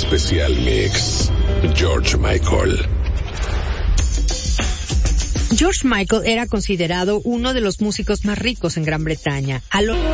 Especial Mix. George Michael. George Michael era considerado uno de los músicos más ricos en Gran Bretaña.